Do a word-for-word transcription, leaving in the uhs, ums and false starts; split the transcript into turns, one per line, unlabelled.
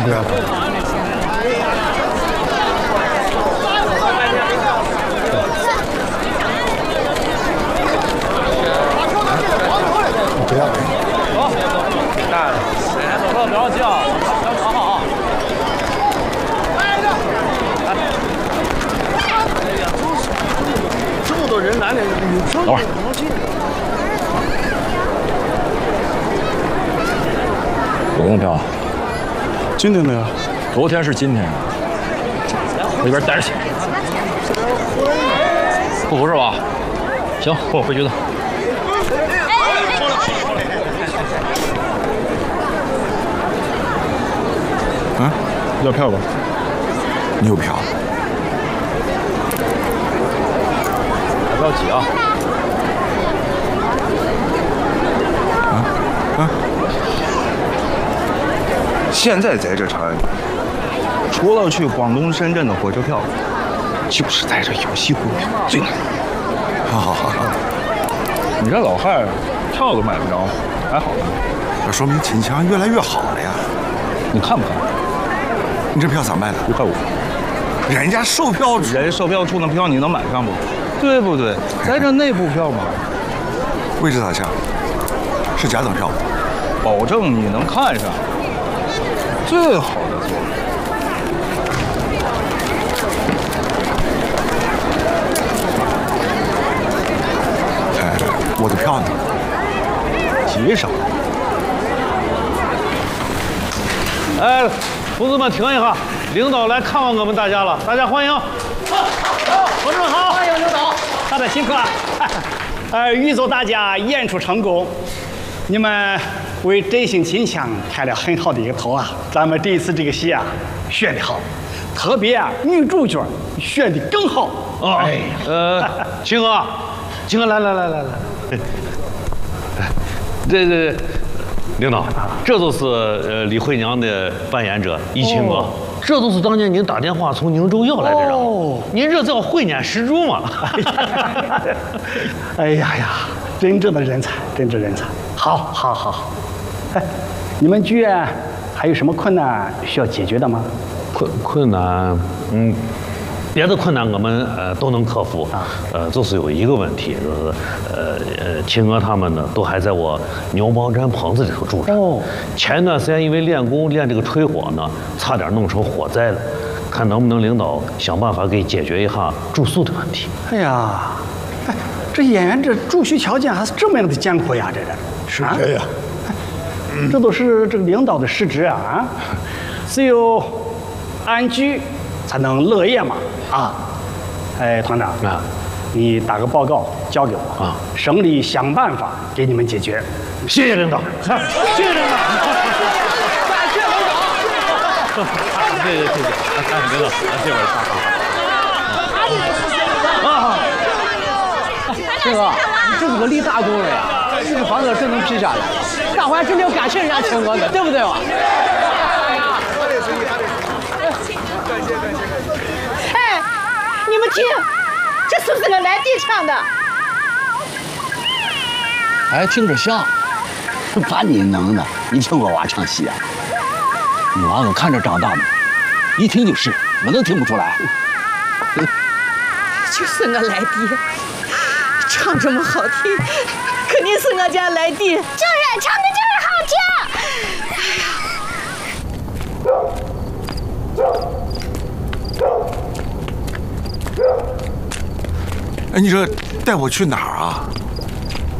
不要。不要。
走，大的，哎，走了，不要叫，要躺好啊。哎呀，这么多人来了，有票
等会儿。 有用票啊？
今天的呀？
昨天是今天啊？我一边待着去。不服是吧？行，跟我回去的。
啊，要票吧？
你有票？
不要急啊！
啊啊！ 现在在这城，除了去广东、深圳的火车票，就是在这有西湖票最难。好好好好，
你这老汉票都买不着，还好吧？
这说明秦腔越来越好了呀。
你看不看？
你这票咋卖的？
一块五。
人家售票人售票处的票你能买上不？对不对？在这内部票嘛。位置咋样？是甲等票，保证你能看上。 最好的座位。哎，我的票呢？急什么？
哎，同志们停一下，领导来看望我们大家了，大家欢迎。好，同志们好，欢迎领导，大家辛苦了。呃，预祝大家演出成功，你们。 为真性秦腔开了很好的一个头啊！咱们这一次这个戏啊，选得好，特别啊女主角选得更好啊！哎，呃，秦哥，秦哥来来来来来，这这领导，这都是呃李慧娘的扮演者怡清哥，这都是当年您打电话从宁州要来的人，哦、您这叫慧眼识珠嘛！哎呀呀，真正的人才，真正人才，好，好，好，好。 哎，你们剧院还有什么困难需要解决的吗？困困难，嗯，别的困难我们呃都能克服啊。呃，就是有一个问题，就是呃呃，秦娥他们呢都还在我牛毛毡棚子里头住着。哦。前一段时间因为练功练这个吹火呢，差点弄成火灾了，看能不能领导想办法给解决一下住宿的问题。哎呀，哎，这演员这住宿条件还是这么样的艰苦呀，这是。
是这样。
这都是这个领导的失职啊！啊，只有安居才能乐业嘛！啊，哎，团长啊，你打个报告交给我啊，省里想办法给你们解决。谢谢领导，谢谢领导，感谢领导。谢谢谢谢，领导，这会儿擦啊！这个，你这是个立大功了呀！这个房子真能批下来。 大伙还真得感谢人家秦哥呢，对不对吧？
哎，你们听，这是不是我来地唱的？
哎，听着像。把你能的，你听我娃唱戏啊？你娃我看着长大的，一听就是，我能听不出来。
就是我来弟，唱这么好听，肯定是我家来弟。就是唱的。
哎，你这带我去哪儿啊？